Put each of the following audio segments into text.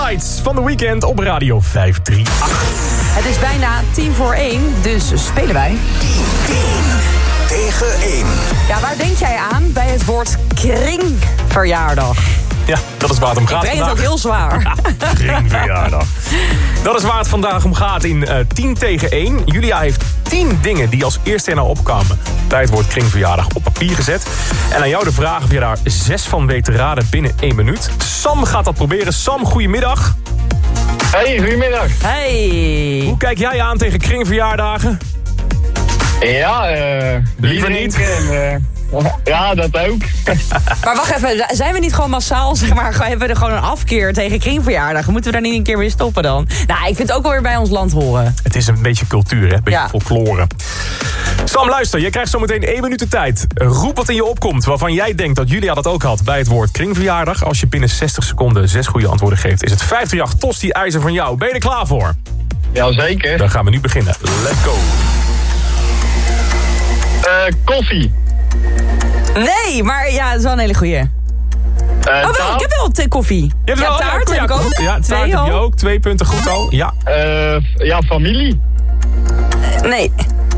Lights van The Weeknd op Radio 538. Het is bijna 1:10, dus spelen wij. 10 tegen 1. Ja, waar denk jij aan bij het woord kringverjaardag? Ja, dat is waar het om gaat Ik breng vandaag. het ook heel zwaar. Kringverjaardag. Dat is waar het vandaag om gaat in 10 tegen 1. Julia heeft 10 dingen die als eerste in haar opkwamen bij het woord kringverjaardag op papier gezet. En aan jou de vraag of je daar 6 van weet te raden binnen 1 minuut. Sam gaat dat proberen. Sam, goedemiddag. Hey, goedemiddag. Hey. Hoe kijk jij aan tegen kringverjaardagen? Ja, Liever niet. Ja, dat ook. Maar wacht even, zijn we niet gewoon massaal, zeg maar, hebben we er gewoon een afkeer tegen kringverjaardagen? Moeten we daar niet een keer mee stoppen dan? Nou, ik vind het ook wel weer bij ons land horen. Het is een beetje cultuur, hè? Een beetje Ja. folklore. Sam, luister, je krijgt zometeen 1 minuut de tijd. Roep wat in je opkomt waarvan jij denkt dat Julia dat ook had bij het woord kringverjaardag. Als je binnen 60 seconden 6 goede antwoorden geeft, is het 538 Tosti IJzer van jou. Ben je er klaar voor? Jazeker. Dan gaan we nu beginnen. Let's go. Koffie. Nee, maar ja, dat is wel een hele goeie. Oh, wel, Taart. ik heb wel koffie. Je hebt wel taart heb ik ook. Ja, taart 2 heb je al. ook. 2 punten goed al. Ja. Ja, familie. Nee,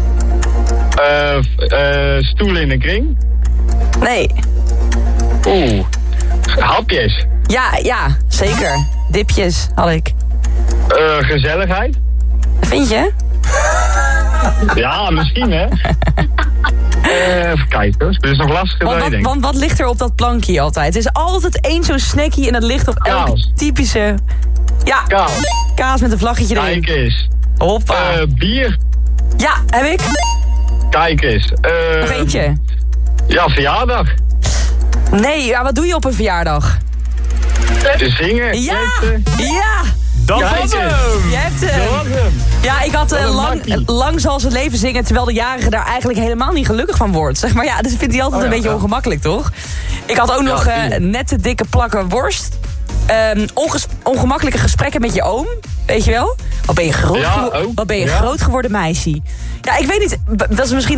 Stoelen in een kring. nee. Oeh. Hapjes. Ja, zeker. Dipjes had ik. Gezelligheid. Vind je? Ja, misschien hè. Even kijken hoor. Dit is nog lastig dan je denkt. Want wat ligt er op dat plankje altijd? Er is altijd één zo'n snackie en dat ligt op elke Kaas. typische... Ja, Kaas. kaas met een vlaggetje erin. Kijk eens. Hoppa. Bier. Ja, heb ik. Kijk eens. Nog eentje. Ja, verjaardag. Nee, ja, wat doe je op een verjaardag? Zingen. Ja, dansen. ja. Dat Kijk was eens. hem! Je hebt Dat hem. was hem. Ja, ik had Wat een makkie. lang zal zijn leven zingen, terwijl de jarige daar eigenlijk helemaal niet gelukkig van wordt. Zeg maar ja, dat vindt hij altijd Oh ja, een beetje ja. ongemakkelijk, toch? Ik had ook nog tuurlijk. nette dikke plakken worst. Ongemakkelijke gesprekken met je oom, weet je wel? Wat ben je groot, Ja, ook. wat ben je Ja. groot geworden, meisje? Ja, ik weet niet, dat is misschien